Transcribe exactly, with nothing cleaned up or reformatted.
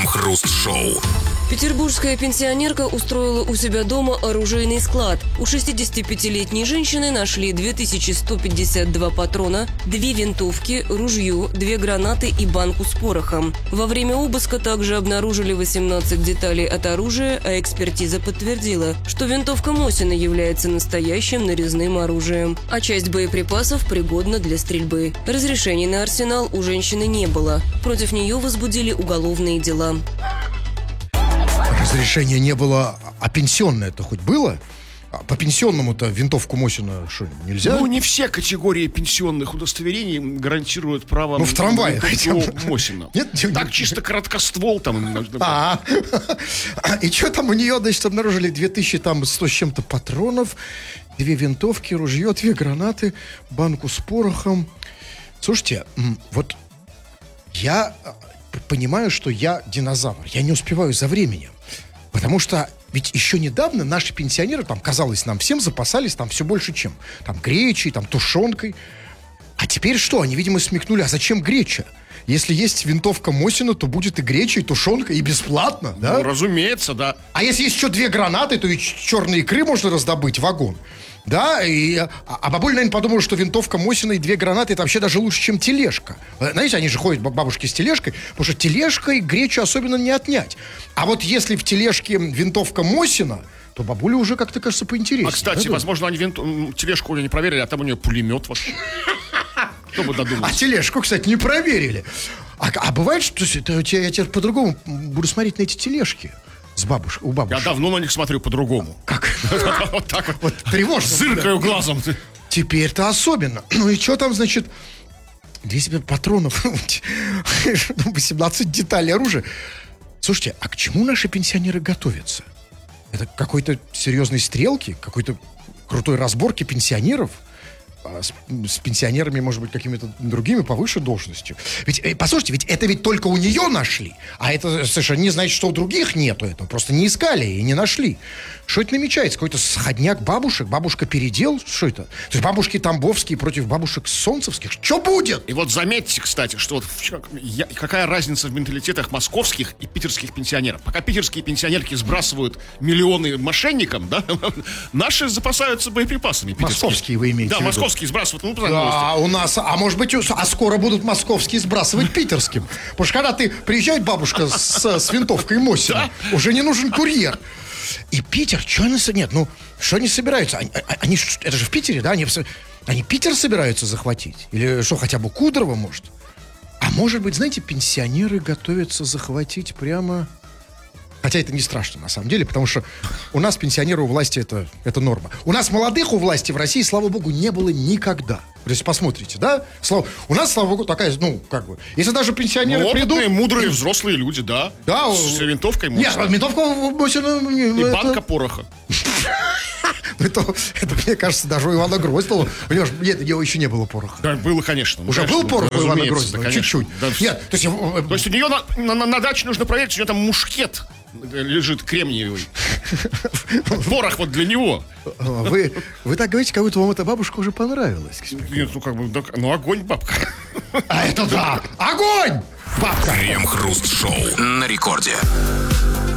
Крем-хруст-шоу. Петербургская пенсионерка устроила у себя дома оружейный склад. У шестидесятипятилетней женщины нашли две тысячи сто пятьдесят два патрона, две винтовки, ружье, две гранаты и банку с порохом. Во время обыска также обнаружили восемнадцать деталей от оружия, а экспертиза подтвердила, что винтовка Мосина является настоящим нарезным оружием, а часть боеприпасов пригодна для стрельбы. Разрешений на арсенал у женщины не было. Против нее возбудили уголовные дела. Разрешения не было, а пенсионное-то хоть было? По пенсионному-то винтовку Мосина что, нельзя? Ну, не все категории пенсионных удостоверений гарантируют право ну, в трамвае на Мосина. Нет? Так чисто короткоствол там. А, и что там у нее, значит, обнаружили две тысячи сто с чем-то патронов, две винтовки, ружье, две гранаты, банку с порохом. Слушайте, вот я понимаю, что я динозавр, я не успеваю за временем. Потому что ведь еще недавно наши пенсионеры, там, казалось, нам всем запасались там все больше чем. Там гречей, там тушенкой. А теперь что? Они, видимо, смекнули, а зачем греча? Если есть винтовка Мосина, то будет и греча, и тушенка, и бесплатно, да? Ну, разумеется, да. А если есть еще две гранаты, то и черные икры можно раздобыть, вагон. Да, и, а, а бабуля, наверное, подумала, что винтовка Мосина и две гранаты — это вообще даже лучше, чем тележка. Знаете, они же ходят, бабушки, с тележкой, потому что тележкой гречу особенно не отнять. А вот если в тележке винтовка Мосина, то бабуля уже как-то, кажется, поинтереснее. А, кстати, да, возможно, они винт... тележку не проверили, а там у нее пулемет вообще. Кто бы додумался. А тележку, кстати, не проверили. А, а бывает, что это, я теперь по-другому буду смотреть на эти тележки. С бабушкой, у бабушки. Я давно на них смотрю по-другому. Как? Вот так вот. Вот тревожно. Зыркаю глазом. Теперь-то особенно. Ну и что там, значит, двести патронов, восемнадцать деталей оружия. Слушайте, а к чему наши пенсионеры готовятся? Это к какой-то серьезной стрелке? Какой-то крутой разборке пенсионеров? С, с пенсионерами, может быть, какими-то другими повыше должностью. Ведь, послушайте, ведь это ведь только у нее нашли. А это совершенно не значит, что у других нету этого. Просто не искали и не нашли. Что это намечается? Какой-то сходняк бабушек? Бабушка передел? Что это? То есть бабушки тамбовские против бабушек солнцевских? Что будет? И вот заметьте, кстати, что вот вчера, я, какая разница в менталитетах московских и питерских пенсионеров. Пока питерские пенсионерки сбрасывают миллионы мошенникам, да, наши запасаются боеприпасами. Московские вы имеете в виду? Да, московские сбрасывают. Ну, а у нас, а может быть, а скоро будут московские сбрасывать питерским. Потому что когда ты приезжает бабушка с, с винтовкой Мосина, да? Уже не нужен курьер. И Питер, что они... Нет, ну, что они собираются? Они, они, это же в Питере, да? Они, они Питер собираются захватить? Или что, хотя бы Кудрово, может? А может быть, знаете, пенсионеры готовятся захватить прямо... Хотя это не страшно, на самом деле, потому что у нас пенсионеры у власти это, это норма. У нас молодых у власти в России, слава богу, не было никогда. То есть посмотрите, да? Слава... У нас, слава богу, такая, ну, как бы... Если даже пенсионеры ну, придут... опытные, мудрые, взрослые люди, да. Да. С, с винтовкой Мосина. Нет, винтовка Мосина... И это... банка пороха. Это, это, мне кажется, даже у Ивана Гроздова. Понимаешь, нет, у него еще не было пороха. Да, было, конечно. Уже конечно, был порох у Ивана Гроздова? Да, чуть-чуть. Да, нет, то есть... то есть у нее на, на, на даче нужно проверить, у нее там мушкет лежит кремниевый. Порох вот для него. Вы, вы так говорите, как будто вам эта бабушка уже понравилась. Нет, ну как бы, ну огонь, бабка. А это да! Огонь! Бабка! Крем-хруст-шоу на рекорде.